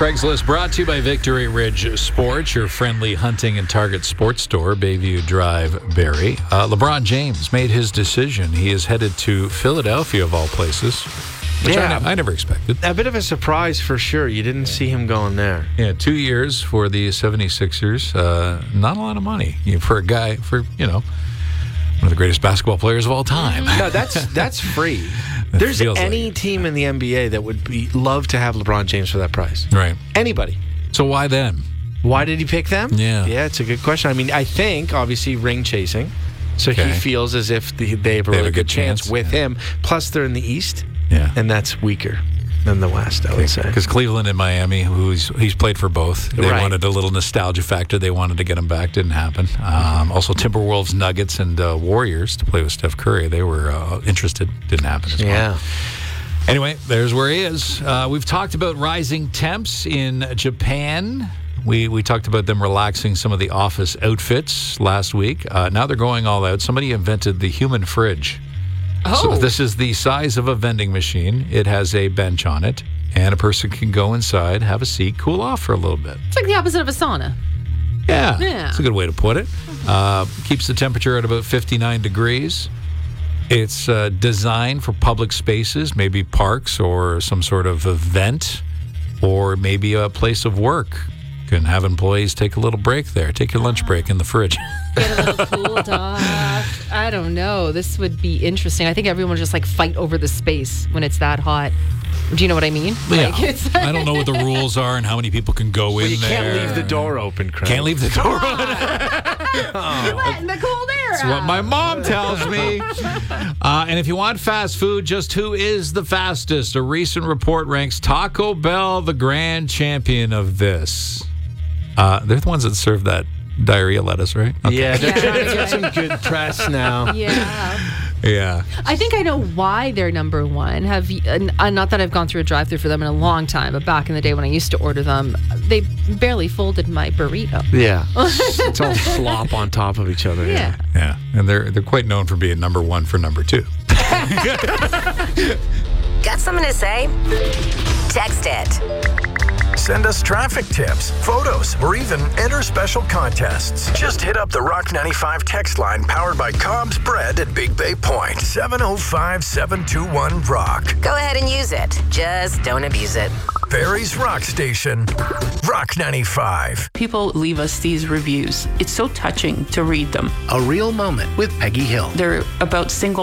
Craigslist brought to you by Victory Ridge Sports, your friendly hunting and target sports store, Bayview Drive, Barrie. LeBron James made his decision. He is headed to Philadelphia, of all places, which I never expected. A bit of a surprise for sure. You didn't see him going there. Yeah, 2 years for the 76ers. Not a lot of money for a guy, one of the greatest basketball players of all time. No, that's free. There's any team in the NBA that would love to have LeBron James for that price. Right. Anybody. So why them? Why did he pick them? Yeah. Yeah, it's a good question. I mean, I think, obviously, ring chasing. So he feels as if they have a really good chance with him. Plus, they're in the East. Yeah. And that's weaker than the West, I would say. Because Cleveland and Miami, he's played for both. They wanted a little nostalgia factor. They wanted to get him back. Didn't happen. Also, Timberwolves, Nuggets, and Warriors to play with Steph Curry. They were interested. Didn't happen as well. Yeah. Anyway, there's where he is. We've talked about rising temps in Japan. We talked about them relaxing some of the office outfits last week. Now they're going all out. Somebody invented the human fridge. Oh. So this is the size of a vending machine. It has a bench on it, and a person can go inside, have a seat, cool off for a little bit. It's like the opposite of a sauna. Yeah. That's a good way to put it. Keeps the temperature at about 59 degrees. It's designed for public spaces, maybe parks or some sort of event, or maybe a place of work. You can have employees take a little break there. Take your lunch break in the fridge. Get a little cooled off. I don't know. This would be interesting. I think everyone would just fight over the space when it's that hot. Do you know what I mean? Yeah. I don't know what the rules are and how many people can go in there. You can't leave the door open, Craig. Can't leave the door open. You're letting the cold air That's what my mom tells me. And if you want fast food, just who is the fastest? A recent report ranks Taco Bell the grand champion of this. They're the ones that serve that diarrhea lettuce, right? Okay. Yeah, they're trying to get some good press now. Yeah. I think I know why they're number one. Not that I've gone through a drive-thru for them in a long time, but back in the day when I used to order them, they barely folded my burrito. Yeah. It's all slop on top of each other. Yeah. Yeah. And they're quite known for being number one for number two. Got something to say? Text it. Send us traffic tips, photos, or even enter special contests. Just hit up the Rock 95 text line powered by Cobb's Bread at Big Bay Point. 705-721-ROCK. Go ahead and use it. Just don't abuse it. Barrie's Rock Station. Rock 95. People leave us these reviews. It's so touching to read them. A real moment with Peggy Hill. They're about single